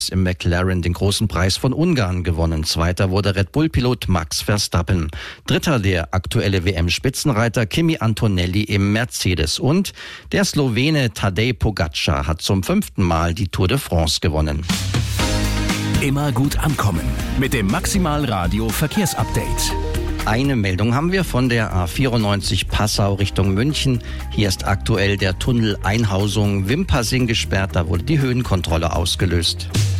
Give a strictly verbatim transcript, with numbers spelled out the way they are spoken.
im McLaren den großen Preis von Ungarn gewonnen. Zweiter wurde Red Bull-Pilot Max Verstappen. Dritter der aktuelle W M-Spitzenreiter Kimi Antonelli im Mercedes. Und der Slowene Tadej Pogačar hat zum fünften Mal die Tour de France gewonnen. Immer gut ankommen mit dem Maximal Radio Verkehrsupdate. Eine Meldung haben wir von der A vierundneunzig Passau Richtung München. Hier ist aktuell der Tunnel Einhausung Wimpassing gesperrt. Da wurde die Höhenkontrolle ausgelöst.